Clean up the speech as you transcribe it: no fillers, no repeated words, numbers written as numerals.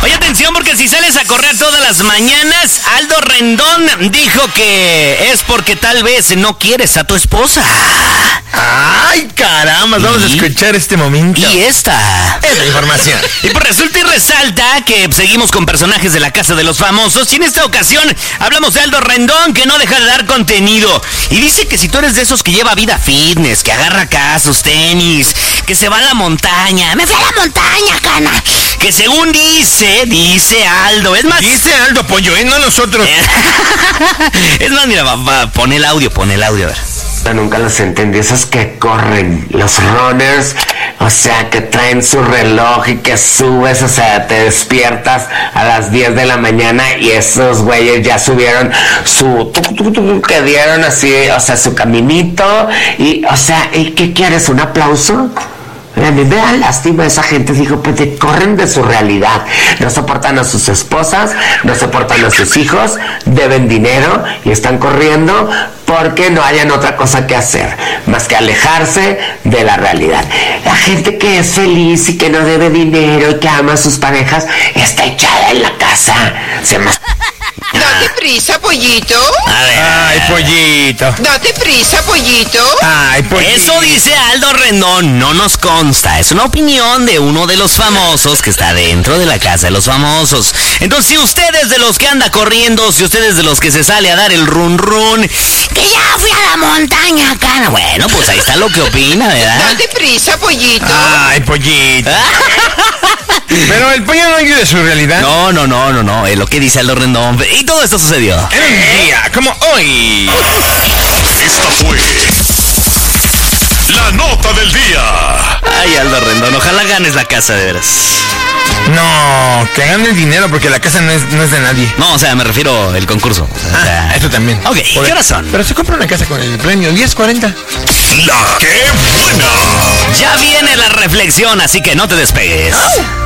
Oye, atención, porque si sales a correr todas las mañanas, Aldo Rendón dijo que es porque tal vez no quieres a tu esposa. ¡Ay, caramba! Vamos a escuchar este momento. Y esta es la información. Y pues resulta y resalta que seguimos con personajes de la Casa de los Famosos. Y en esta ocasión hablamos de Aldo Rendón, que no deja de dar contenido. Y dice que si tú eres de esos que lleva vida fitness, que agarra acá sus tenis, que se va a la montaña. ¡Me fui a la montaña, cana! Que según dice Aldo. Es más... Dice Aldo, pollo, no nosotros. Es más, mira, pon el audio, a ver. Nunca los entendí, esos que corren, los runners, o sea, que traen su reloj y que subes, o sea, te despiertas a las 10 de la mañana y esos güeyes ya subieron su que dieron así, o sea, su caminito y, o sea, ¿y qué quieres? ¿Un aplauso? A mí me da lástima esa gente, digo, pues corren de su realidad, no soportan a sus esposas, no soportan a sus hijos, deben dinero y están corriendo porque no hayan otra cosa que hacer, más que alejarse de la realidad. La gente que es feliz y que no debe dinero y que ama a sus parejas, está echada en la casa, Date prisa, pollito. A ver. Ay, pollito. Date prisa, pollito. Ay, pollito. Eso dice Aldo Rendón, no nos consta. Es una opinión de uno de los famosos que está dentro de la Casa de los Famosos. Entonces, si usted es de los que anda corriendo, si usted es de los que se sale a dar el run, que ya fui a la montaña, cara. Bueno, pues ahí está lo que opina, ¿verdad? Date prisa, pollito. Ay, pollito. Pero el pollo no vive de su realidad. No, es lo que dice Aldo Rendón. Y todo esto sucedió en un día como hoy. Esta fue la nota del día. Ay, Aldo Rendón, ojalá ganes la casa, de veras. No, que gane el dinero porque la casa no es de nadie. No, o sea, me refiero al concurso. O sea, eso también. Ok, ¿qué hora son? Pero se compra una casa con el premio, 10.40. La que buena. Ya viene la reflexión, así que no te despegues.